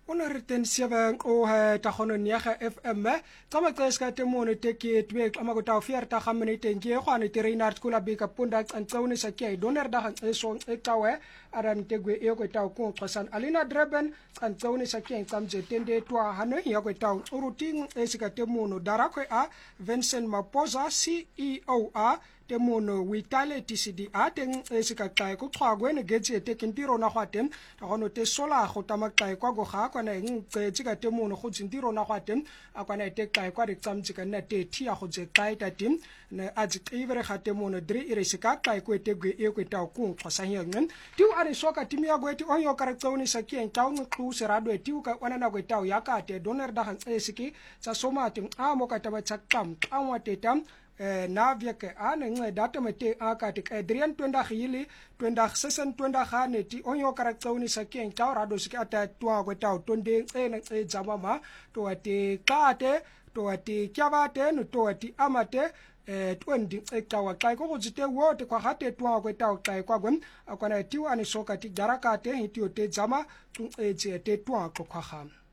Ona riten siabang o ta khono niaga FM kama tseska temone teke twe kama go ta fier ta khamene tenje khwane tereinart kula bika punda antsawne sakia doner da han eso etawe aran tegwe e go ta ko qasan alina dreben antsawne sakia tsamje tende twa hano ya go ta uruting esika temono darako a Vincent Maposa CEO a temono witale TCD a teng esika tsae ko khagwe ne getse tekintiro na khwatem ta gono te sola go tamaktae kwa go ga kwana eng tsika temono go tsintiro na khwatem akwana te tsae kwa re tsamtsika na te thia go tse tsae ta tim ne a tsikivere ga temono dri iresika tsae ko tegwe e ko ta ku khosa hyengen tiu are soka timia go eti onyo karaktsoni sakien taw ngku serado tiu ka wana na go taw yaka te doner da han esiki sa somatim a mo ka taba tsakam anwa tetam na vieke ane nge data mete akatik Adrian 20 hili 20 sesen 20 hane ti onyo karaktsoni sakien taw rado siki ata twa go taw tonde ene jamama to ati kate to ati kyabate no to ati amate 20 ekawa kai ko jite wote kwa hate twa go taw kai kwa gwen akwana ti ane soka ti darakate hitio te jama tu te twa ko kwa ham